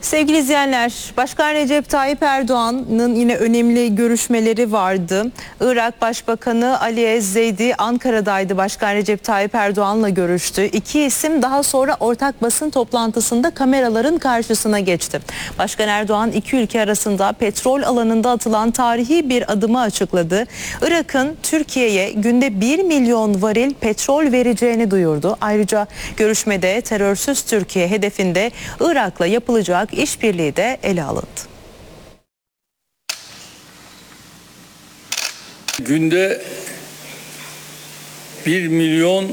Sevgili izleyenler, Başkan Recep Tayyip Erdoğan'ın yine önemli görüşmeleri vardı. Irak Başbakanı Ali Ez-Zeydi Ankara'daydı. Başkan Recep Tayyip Erdoğan'la görüştü. İki isim daha sonra ortak basın toplantısında kameraların karşısına geçti. Başkan Erdoğan iki ülke arasında petrol alanında atılan tarihi bir adımı açıkladı. Irak'ın Türkiye'ye günde 1 milyon varil petrol vereceğini duyurdu. Ayrıca görüşmede terörsüz Türkiye hedefinde Irak'la yapılacak işbirliği de ele alındı. Günde 1 milyon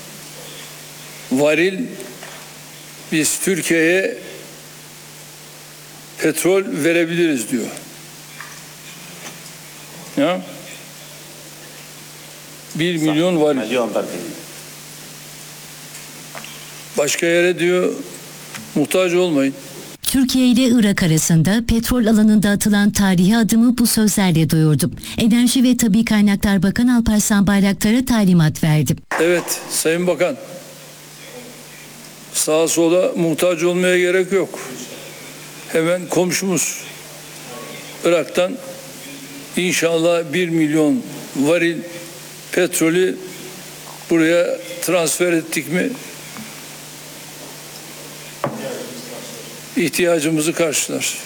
varil biz Türkiye'ye petrol verebiliriz diyor. Ya? 1 milyon varil. Başka yere diyor muhtaç olmayın. Türkiye ile Irak arasında petrol alanında atılan tarihi adımı bu sözlerle duyurdu. Enerji ve Tabii Kaynaklar Bakanı Alparslan Bayraktar'a talimat verdi. Evet Sayın Bakan, sağa sola muhtaç olmaya gerek yok. Hemen komşumuz Irak'tan inşallah 1 milyon varil petrolü buraya transfer ettik mi ihtiyacımızı karşılar.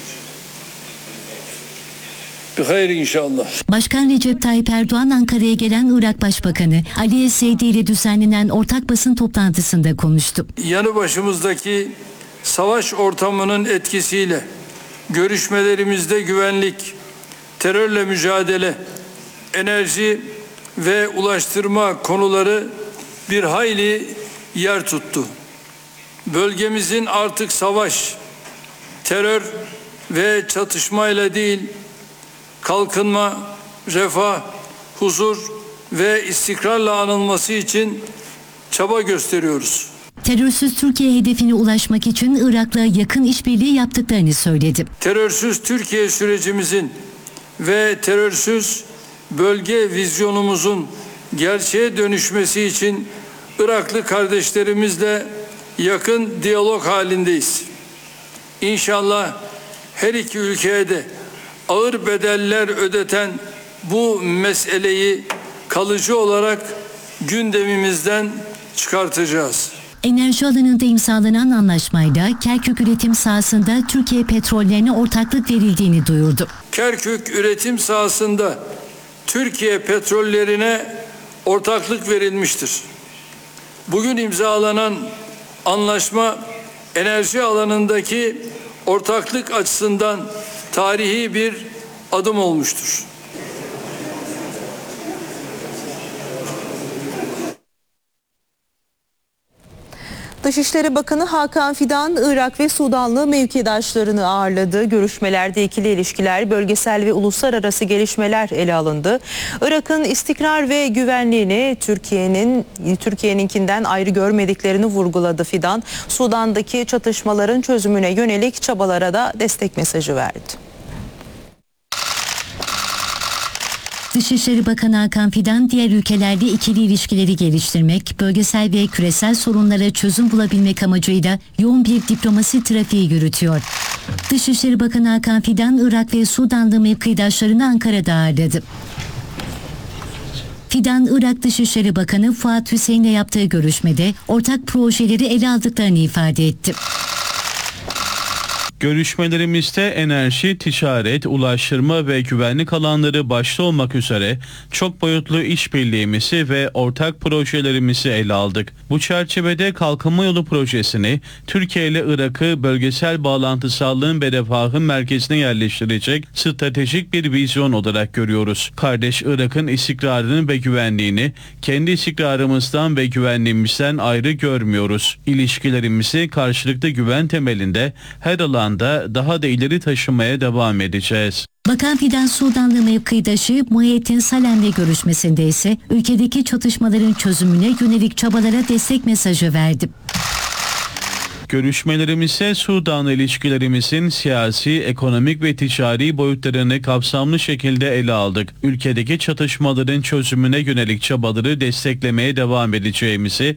Bir hayır inşallah. Başkan Recep Tayyip Erdoğan Ankara'ya gelen Irak Başbakanı Ali Ez-Zeydi ile düzenlenen ortak basın toplantısında konuştu. Yanı başımızdaki savaş ortamının etkisiyle görüşmelerimizde güvenlik, terörle mücadele, enerji ve ulaştırma konuları bir hayli yer tuttu. Bölgemizin artık savaş, terör ve çatışmayla değil, kalkınma, refah, huzur ve istikrarla anılması için çaba gösteriyoruz. Terörsüz Türkiye hedefine ulaşmak için Irak'la yakın işbirliği yaptıklarını söyledi. Terörsüz Türkiye sürecimizin ve terörsüz bölge vizyonumuzun gerçeğe dönüşmesi için Iraklı kardeşlerimizle yakın diyalog halindeyiz. İnşallah her iki ülkeye de ağır bedeller ödeten bu meseleyi kalıcı olarak gündemimizden çıkartacağız. Enerji alanında imzalanan anlaşmayla Kerkük üretim sahasında Türkiye petrollerine ortaklık verildiğini duyurdu. Kerkük üretim sahasında Türkiye petrollerine ortaklık verilmiştir. Bugün imzalanan anlaşma enerji alanındaki ortaklık açısından tarihi bir adım olmuştur. Dışişleri Bakanı Hakan Fidan, Irak ve Sudanlı mevkidaşlarını ağırladı. Görüşmelerde ikili ilişkiler, bölgesel ve uluslararası gelişmeler ele alındı. Irak'ın istikrar ve güvenliğini Türkiye'ninkinden ayrı görmediklerini vurguladı Fidan. Sudan'daki çatışmaların çözümüne yönelik çabalara da destek mesajı verdi. Dışişleri Bakanı Hakan Fidan, diğer ülkelerle ikili ilişkileri geliştirmek, bölgesel ve küresel sorunlara çözüm bulabilmek amacıyla yoğun bir diplomasi trafiği yürütüyor. Dışişleri Bakanı Hakan Fidan, Irak ve Sudanlı mevkidaşlarını Ankara'da ağırladı. Fidan, Irak Dışişleri Bakanı Fuat Hüseyin'le yaptığı görüşmede ortak projeleri ele aldıklarını ifade etti. Görüşmelerimizde enerji, ticaret, ulaştırma ve güvenlik alanları başta olmak üzere çok boyutlu işbirliğimizi ve ortak projelerimizi ele aldık. Bu çerçevede Kalkınma Yolu projesini Türkiye ile Irak'ı bölgesel bağlantısallığın ve refahın merkezine yerleştirecek stratejik bir vizyon olarak görüyoruz. Kardeş Irak'ın istikrarını ve güvenliğini kendi istikrarımızdan ve güvenliğimizden ayrı görmüyoruz. İlişkilerimizi karşılıklı güven temelinde her alanda daha da ileri taşımaya devam edeceğiz. Bakan Fidan, Sudanlı mevkidaşı Muhyiddin Salem'le görüşmesinde ise ülkedeki çatışmaların çözümüne yönelik çabalara destek mesajı verdi. Görüşmelerimize Sudan'la ilişkilerimizin siyasi, ekonomik ve ticari boyutlarını kapsamlı şekilde ele aldık. Ülkedeki çatışmaların çözümüne yönelik çabaları desteklemeye devam edeceğimizi